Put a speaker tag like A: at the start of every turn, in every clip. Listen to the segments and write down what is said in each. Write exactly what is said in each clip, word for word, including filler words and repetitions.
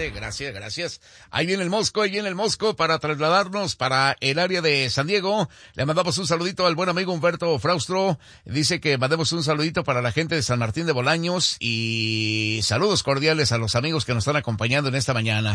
A: Excelente, gracias, gracias. Ahí viene el Mosco, ahí viene el Mosco para trasladarnos para el área de San Diego. Le mandamos un saludito al buen amigo Humberto Fraustro. Dice que mandemos un saludito para la gente de San Martín de Bolaños y saludos cordiales a los amigos que nos están acompañando en esta mañana.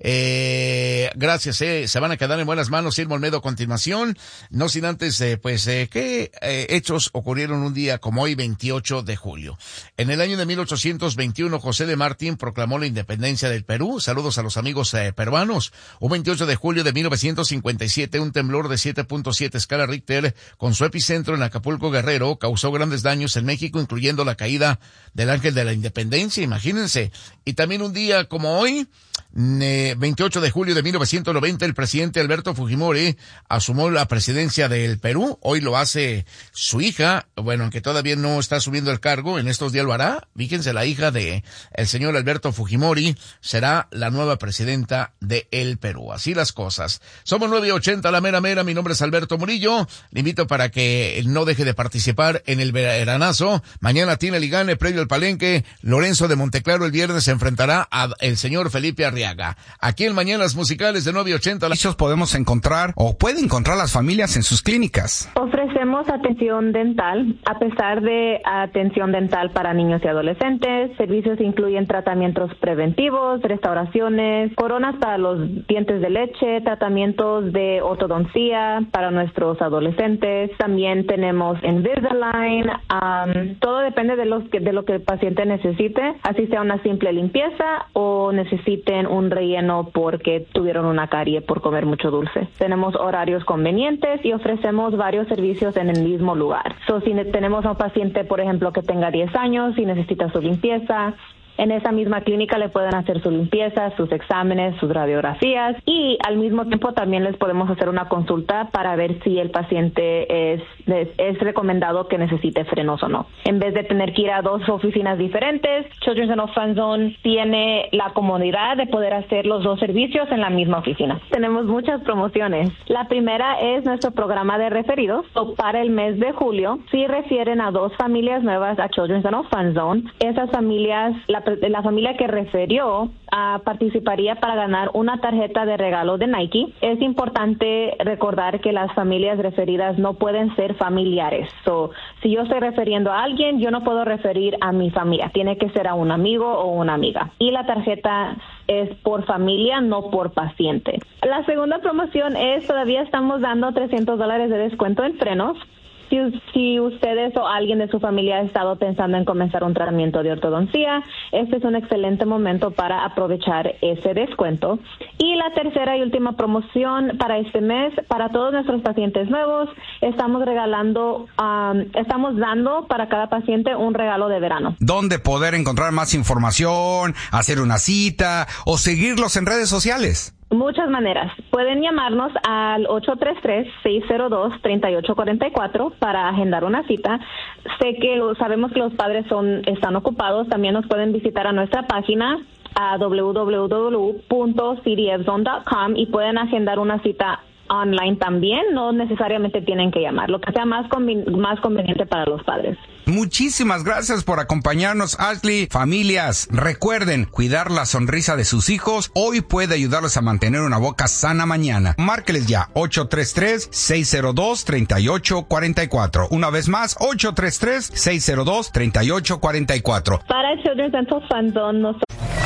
A: Eh, gracias, eh, se van a quedar en buenas manos. Irma Olmedo a continuación. No sin antes, eh, pues, eh, ¿qué eh, hechos ocurrieron un día como hoy, veintiocho de julio? En el año de mil ochocientos veintiuno, José de Martín proclamó la independencia del Perú. Saludos a los amigos eh, peruanos. Un veintiocho de julio de mil novecientos cincuenta y siete, un temblor de siete punto siete escala Richter, con su epicentro en Acapulco, Guerrero, causó grandes daños en México, incluyendo la caída del Ángel de la Independencia, imagínense. Y también un día como hoy, veintiocho de julio de mil novecientos noventa, el presidente Alberto Fujimori asumió la presidencia del Perú. Hoy lo hace su hija, bueno, aunque todavía no está asumiendo el cargo, en estos días lo hará. Fíjense, la hija de el señor Alberto Fujimori será la nueva presidenta de el Perú. Así las cosas. Somos nueve ochenta, la mera mera. Mi nombre es Alberto Murillo. Le invito para que no deje de participar en el veranazo. Mañana tiene Ligane, previo al Palenque. Lorenzo de Monteclaro el viernes se enfrentará al señor Felipe Arriaga. Aquí en Mañanas Musicales de nueve ochenta. La...
B: podemos encontrar o puede encontrar las familias en sus clínicas.
C: Ofrecemos atención dental, a pesar de atención dental para niños y adolescentes. Servicios incluyen tratamientos preventivos, restauraciones, coronas para los dientes de leche, tratamientos de ortodoncia para nuestros adolescentes. También tenemos Invisalign. Um, todo depende de, los que, de lo que el paciente necesite, así sea una simple limpieza o necesiten un relleno porque tuvieron una carie por comer mucho dulce. Tenemos horarios convenientes y ofrecemos varios servicios en el mismo lugar. So, si tenemos a un paciente, por ejemplo, que tenga diez años y necesita su limpieza, en esa misma clínica le pueden hacer su limpieza, sus exámenes, sus radiografías y al mismo tiempo también les podemos hacer una consulta para ver si el paciente es, es, es recomendado que necesite frenos o no. En vez de tener que ir a dos oficinas diferentes, Children's Dental Fun Zone tiene la comodidad de poder hacer los dos servicios en la misma oficina. Tenemos muchas promociones. La primera es nuestro programa de referidos. So, para el mes de julio, si refieren a dos familias nuevas a Children's Dental Fun Zone, esas familias, la la familia que refirió uh, participaría para ganar una tarjeta de regalo de Nike. Es importante recordar que las familias referidas no pueden ser familiares. So, si yo estoy refiriendo a alguien, yo no puedo referir a mi familia. Tiene que ser a un amigo o una amiga. Y la tarjeta es por familia, no por paciente. La segunda promoción es, todavía estamos dando trescientos dólares de descuento en frenos. Si, si ustedes o alguien de su familia ha estado pensando en comenzar un tratamiento de ortodoncia, este es un excelente momento para aprovechar ese descuento. Y la tercera y última promoción para este mes, para todos nuestros pacientes nuevos, estamos regalando, um, estamos dando para cada paciente un regalo de verano.
B: ¿Dónde poder encontrar más información, hacer una cita o seguirlos en redes sociales?
C: Muchas maneras. Pueden llamarnos al ocho tres tres, seis cero dos, tres ocho cuatro cuatro para agendar una cita. Sé que sabemos que los padres son están ocupados. También nos pueden visitar a nuestra página a doble u doble u doble u punto c d f zone punto com y pueden agendar una cita online también. No necesariamente tienen que llamar, lo que sea más conven- más conveniente para los padres.
B: Muchísimas gracias por acompañarnos, Ashley. Familias, recuerden cuidar la sonrisa de sus hijos. Hoy puede ayudarlos a mantener una boca sana mañana. Márqueles ya, ocho tres tres, seis cero dos, tres ocho cuatro cuatro. Una vez más, ocho tres tres, seis cero dos, tres ocho cuatro cuatro.
C: Para Children's Dental Fun Zone, nos...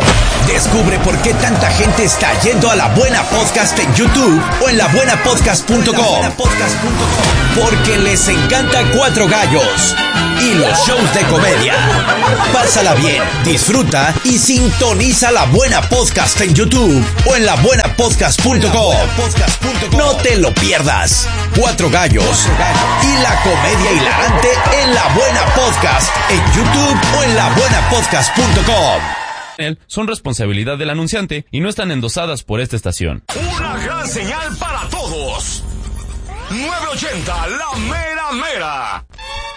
D: Descubre por qué tanta gente está yendo a La Buena Podcast en YouTube o en la buena podcast punto com. Porque les encanta Cuatro Gallos y los shows de comedia. Pásala bien, disfruta y sintoniza La Buena Podcast en YouTube o en la buena podcast punto com. No te lo pierdas. Cuatro Gallos y la comedia hilarante en La Buena Podcast en YouTube o en la buena podcast punto com.
E: Son responsabilidad del anunciante y no están endosadas por esta estación.
F: Una gran señal para todos. nueve ochenta, la mera mera.